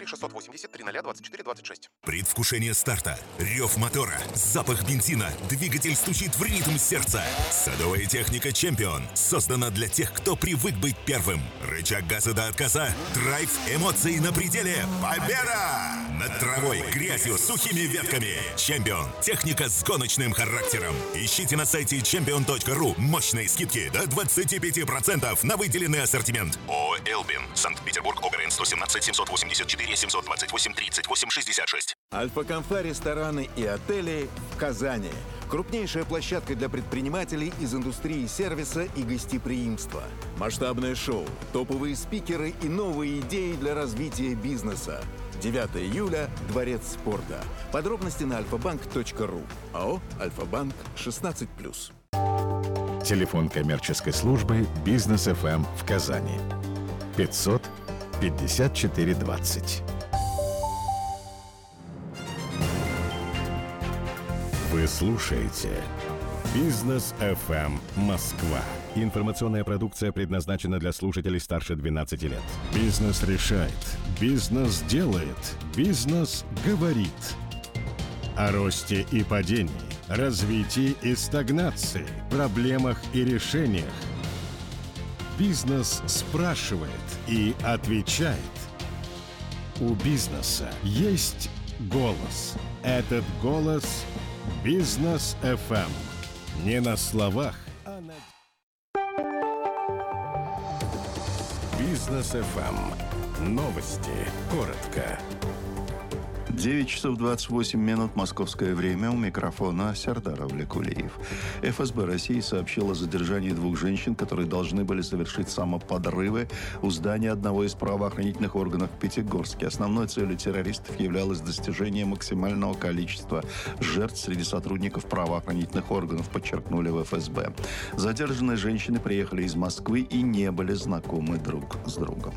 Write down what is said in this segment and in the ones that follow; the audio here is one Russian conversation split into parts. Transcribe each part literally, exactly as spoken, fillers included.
четыре шестьсот восемьдесят три ноль двадцать четыре двадцать шесть. Предвкушение старта, рев мотора, запах бензина, двигатель стучит в ритм сердца. Садовая техника «Чемпион» создана для тех, кто привык быть первым. Рычаг газа до отказа, драйв, эмоции на пределе. Победа! Над травой, грязью, сухими ветками. «Чемпион» — техника с гоночным характером. Ищите на сайте чемпион точка ру мощные скидки до двадцать пять процентов на выделенный ассортимент. ООО «Элбин», Санкт-Петербург, ОГРН сто семнадцать семьсот восемьдесят четыре семьсот двадцать восемь тридцать восемь шестьдесят шесть. Альфа-Комфа рестораны и отели в Казани. Крупнейшая площадка для предпринимателей из индустрии сервиса и гостеприимства. Масштабное шоу, топовые спикеры и новые идеи для развития бизнеса. девятого июля, Дворец спорта. Подробности на альфа-банк точка ру. АО «Альфа-Банк» шестнадцать плюс. Телефон коммерческой службы «Бизнес эф эм» в Казани. пятьсот пятьдесят четыре двадцать. Вы слушаете «Бизнес эф эм Москва». Информационная продукция предназначена для слушателей старше двенадцати лет. Бизнес решает. Бизнес делает. Бизнес говорит. О росте и падении, развитии и стагнации, проблемах и решениях. Бизнес спрашивает и отвечает. У бизнеса есть голос. Этот голос – Бизнес эф эм. Не на словах, а на... Бизнес эф эм. Новости. Коротко. девять часов двадцать восемь минут московское время. У микрофона Сердар Авлекулиев. эф эс бэ России сообщил о задержании двух женщин, которые должны были совершить самоподрывы у здания одного из правоохранительных органов в Пятигорске. Основной целью террористов являлось достижение максимального количества жертв среди сотрудников правоохранительных органов, подчеркнули в эф эс бэ. Задержанные женщины приехали из Москвы и не были знакомы друг с другом.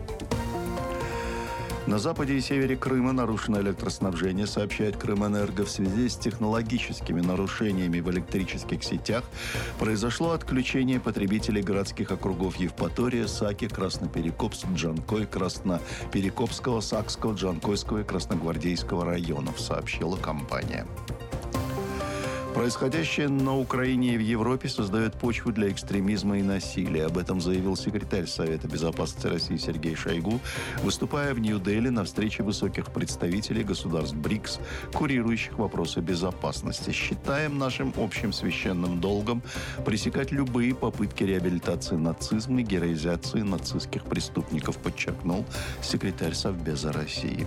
На западе и севере Крыма нарушено электроснабжение, сообщает Крымэнерго. В связи с технологическими нарушениями в электрических сетях произошло отключение потребителей городских округов Евпатория, Саки, Красноперекопск, Джанкой, Красноперекопского, Сакского, Джанкойского и Красногвардейского районов, сообщила компания. Происходящее на Украине и в Европе создает почву для экстремизма и насилия. Об этом заявил секретарь Совета Безопасности России Сергей Шойгу, выступая в Нью-Дели на встрече высоких представителей государств БРИКС, курирующих вопросы безопасности. «Считаем нашим общим священным долгом пресекать любые попытки реабилитации нацизма и героизации нацистских преступников», подчеркнул секретарь Совбеза России.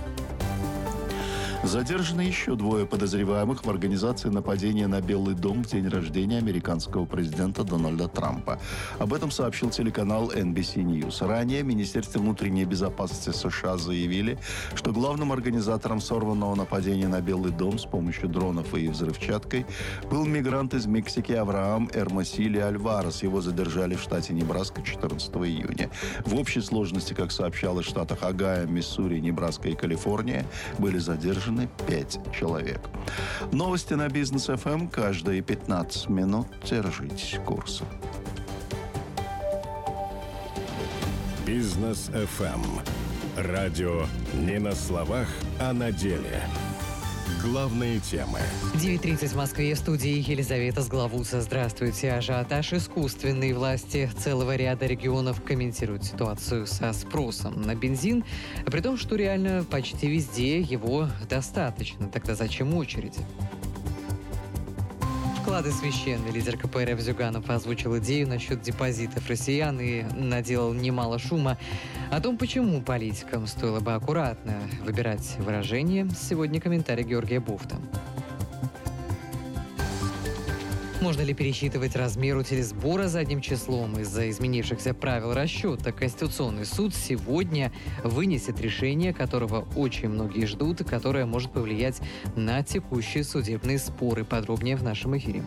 Задержаны еще двое подозреваемых в организации нападения на Белый дом в день рождения американского президента Дональда Трампа. Об этом сообщил телеканал эн би си News. Ранее в Министерстве внутренней безопасности США заявили, что главным организатором сорванного нападения на Белый дом с помощью дронов и взрывчаткой был мигрант из Мексики Авраам Эрмосили Альварес. Его задержали в штате Небраска четырнадцатого июня. В общей сложности, как сообщалось, в штатах Огайо, Миссури, Небраска и Калифорния были задержаны пять человек. Новости на Бизнес эф эм каждые пятнадцать минут. Держитесь курса. Бизнес эф эм. Радио не на словах, а на деле. Главные темы. девять тридцать в Москве. В студии Елизавета Сглавуца. Здравствуйте. Ажиотаж искусственной власти целого ряда регионов комментируют ситуацию со спросом на бензин, при том, что реально почти везде его достаточно. Тогда зачем очереди? Вклады священный. Лидер ка пэ эр эф Зюганов озвучил идею насчет депозитов россиян и наделал немало шума о том, почему политикам стоило бы аккуратно выбирать выражения. Сегодня комментарий Георгия Буфта. Можно ли пересчитывать размер утилизбора задним числом из-за изменившихся правил расчета? Конституционный суд сегодня вынесет решение, которого очень многие ждут, и которое может повлиять на текущие судебные споры. Подробнее в нашем эфире.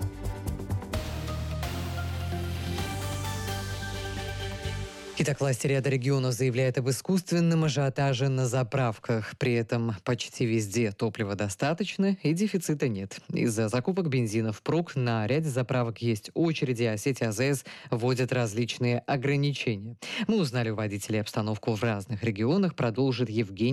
Итак, власти ряда регионов заявляют об искусственном ажиотаже на заправках. При этом почти везде топлива достаточно и дефицита нет. Из-за закупок бензина впрок на ряде заправок есть очереди, а сети а зэ эс вводят различные ограничения. Мы узнали у водителей обстановку в разных регионах. Продолжит Евгений